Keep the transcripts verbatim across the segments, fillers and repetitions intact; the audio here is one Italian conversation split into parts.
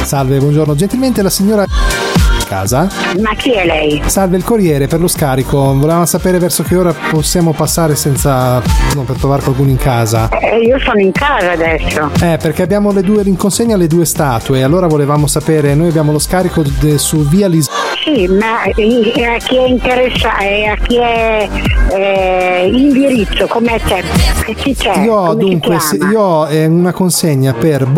Salve, buongiorno. Gentilmente la signora casa? Ma chi è lei? Salve, il corriere per lo scarico. Volevamo sapere verso che ora possiamo passare senza no, per trovare qualcuno in casa. Eh, io sono in casa adesso. Eh, perché abbiamo le due in consegna le due statue. Allora volevamo sapere, noi abbiamo lo scarico de, su via Lis. Sì, ma a chi è interessato, a chi è eh, l'indirizzo, com'è c'è? Chi c'è? Io ho Come dunque, si io ho eh, una consegna per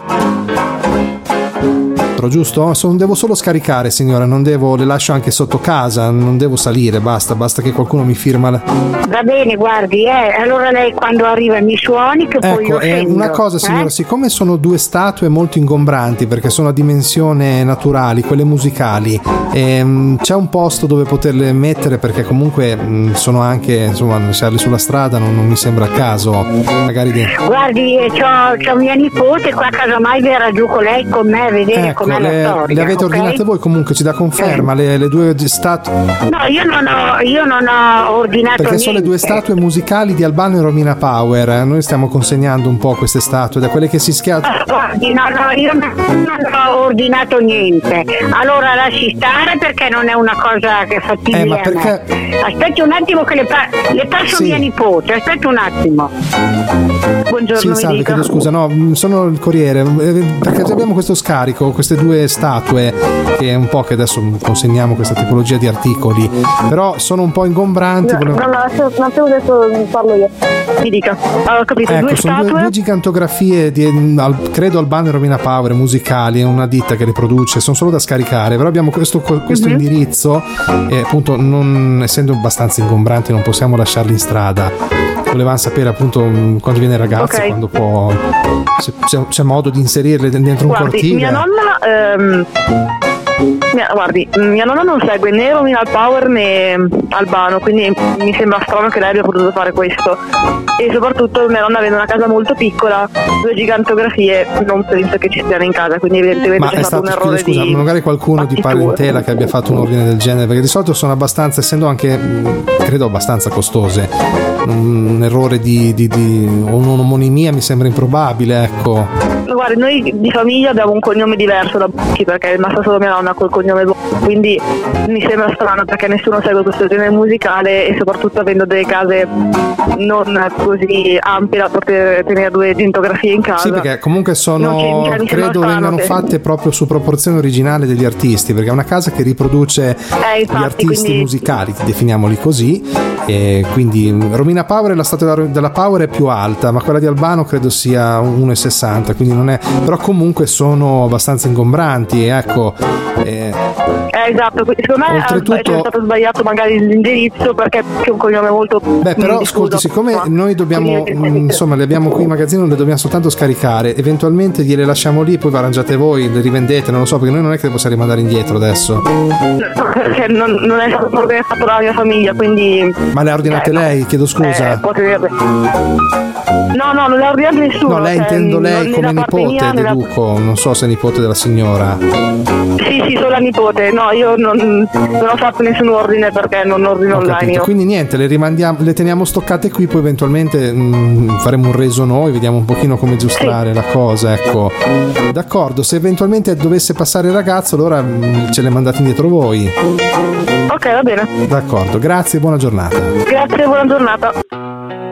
giusto? Sono, devo solo scaricare, signora, non devo, le lascio anche sotto casa, non devo salire, basta, basta che qualcuno mi firma. La... Va bene, guardi, eh, allora lei quando arriva mi suoni che poi ecco, lo è sento, una cosa, signora, eh? siccome sono due statue molto ingombranti perché sono a dimensione naturali, quelle musicali, ehm, c'è un posto dove poterle mettere perché comunque mh, sono anche, insomma, lasciarli sulla strada non, non mi sembra il caso, magari di... Guardi, eh, c'ho, c'ho mia nipote qua, casomai verrà giù con lei, con me a vedere ecco, com'è le, la storia, le avete okay? ordinate voi comunque, ci dà conferma, le, le due statue? No, io non ho, io non ho ordinato perché niente. sono le due statue musicali di Albano e Romina Power, noi stiamo consegnando un po' queste statue, da quelle che si schiacciano. Guardi, no, no, io non, non ho ordinato niente, allora lasci stare perché non è una cosa che è fattibile Eh, ma a perché- me. Aspetti un attimo che le, pa- le passo Sì. mia nipote, aspetta un attimo. Buongiorno, Sì, mi salve, dica. chiedo scusa, no, mh, sono il corriere, eh, perché già abbiamo questo scarico, queste due statue, che è un po' che adesso consegniamo questa tipologia di articoli, però sono un po' ingombranti. No, volevo- no, no, adesso, un attimo adesso parlo io. Mi dica. Allora, ho capito, Ecco, due sono statue. due, due gigantografie di, al- credo Albano e Romina Power, musicali, è una ditta che le produce, sono solo da scaricare, però abbiamo questo, questo Mhm. indirizzo e appunto non, essendo abbastanza ingombranti non possiamo lasciarli in strada. Volevamo sapere appunto mh, quando viene il ragazzo, Ok. quando può, se c'è, c'è modo di inserirle dentro un Guardi, cortile. mia nonna ehm, mia, guardi, mia nonna non segue né Romina Power né Albano, quindi mi sembra strano che lei abbia potuto fare questo. E soprattutto mia nonna avendo una casa molto piccola, due gigantografie non penso che ci stiano in casa, quindi evidentemente Ma c'è è stato stato, un errore scusa, di magari qualcuno di partitura. parentela che abbia fatto un ordine del genere, perché di solito sono abbastanza, essendo anche, mh, credo, abbastanza costose, un errore di, di, di o un'omonimia mi sembra improbabile, ecco. Guardi, noi di famiglia abbiamo un cognome diverso da Bocchi perché è rimasta solo mia nonna col cognome Bocchi, quindi mi sembra strano perché nessuno segue questo genere musicale e soprattutto avendo delle case non così ampie da poter tenere due gigantografie in casa. Sì, perché comunque Non sono, ci- cioè, mi sembra credo strano vengano che- fatte proprio su proporzione originale degli artisti, perché è una casa che riproduce Eh, infatti, gli artisti quindi- musicali, definiamoli così, e quindi mh, Romina Power, la statua della, della Power è più alta, ma quella di Albano credo sia uno virgola sessanta, quindi non è, però comunque sono abbastanza ingombranti, ecco. eh, Eh, esatto, quindi secondo me Oltretutto- è stato sbagliato magari l'indirizzo perché c'è un cognome molto Beh, però mm, diffuso. ascolti, siccome Ma- noi dobbiamo, quindi- mh, insomma, le abbiamo qui in magazzino, le dobbiamo soltanto scaricare, eventualmente gliele lasciamo lì, poi vi arrangiate voi, le rivendete, non lo so, perché noi non è che le possiamo rimandare indietro adesso. Perché non, non è stato organizzato dalla mia famiglia, quindi Ma le ha ordinate Eh, no. lei? Chiedo scusa. Eh, può tenerle. No, no, non le ha ordinate nessuno. No, lei cioè, intendo non- lei né come da parte nipote, mia, né da- deduco, non so se è nipote della signora. Sì, sì, solo la nipote. No, io non, non ho fatto nessun ordine perché non ordino Ho online. capito. Io. Quindi niente, le rimandiamo, le teniamo stoccate qui, poi eventualmente mh, faremo un reso noi, vediamo un pochino come aggiustare la cosa, ecco. D'accordo, se eventualmente dovesse passare il ragazzo, allora mh, ce le mandate indietro voi. Ok, va bene. D'accordo, grazie, buona giornata. Grazie, buona giornata.